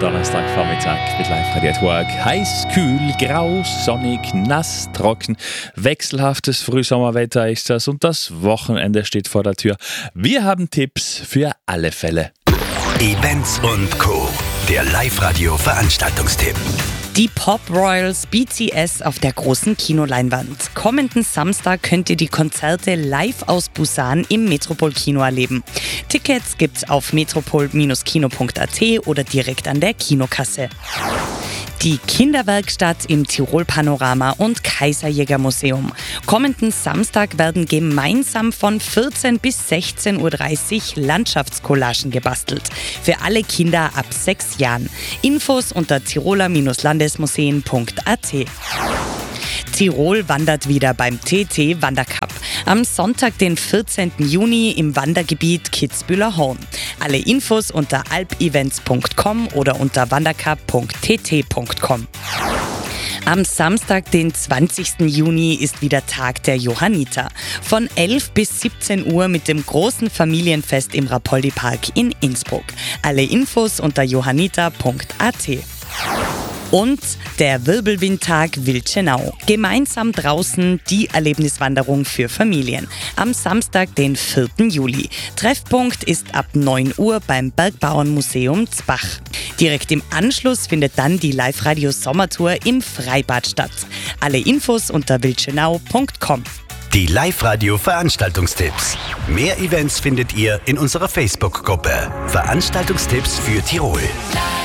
Donnerstagvormittag mit Live-Radio at Work. Heiß, kühl, grau, sonnig, nass, trocken. Wechselhaftes Frühsommerwetter ist das und das Wochenende steht vor der Tür. Wir haben Tipps für alle Fälle. Events und Co. Der Live-Radio-Veranstaltungstipp. Die Pop Royals BTS auf der großen Kinoleinwand. Kommenden Samstag könnt ihr die Konzerte live aus Busan im Metropol-Kino erleben. Tickets gibt's auf metropol-kino.at oder direkt an der Kinokasse. Die Kinderwerkstatt im Tirol-Panorama und Kaiserjäger-Museum. Kommenden Samstag werden gemeinsam von 14 bis 16.30 Uhr Landschaftscollagen gebastelt. Für alle Kinder ab 6 Jahren. Infos unter tiroler-landesmuseen.at. Tirol wandert wieder beim TT Wandercup. Am Sonntag, den 14. Juni im Wandergebiet Kitzbühler Horn. Alle Infos unter alpevents.com oder unter wandercup.tt.com. Am Samstag, den 20. Juni, ist wieder Tag der Johanniter. Von 11 bis 17 Uhr mit dem großen Familienfest im Rapoldi-Park in Innsbruck. Alle Infos unter johanniter.at. Und der Wirbelwindtag Wildschenau. Gemeinsam draußen die Erlebniswanderung für Familien. Am Samstag, den 4. Juli. Treffpunkt ist ab 9 Uhr beim Bergbauernmuseum Zbach. Direkt im Anschluss findet dann die Live-Radio-Sommertour im Freibad statt. Alle Infos unter wildschenau.com. Die Live-Radio-Veranstaltungstipps. Mehr Events findet ihr in unserer Facebook-Gruppe. Veranstaltungstipps für Tirol.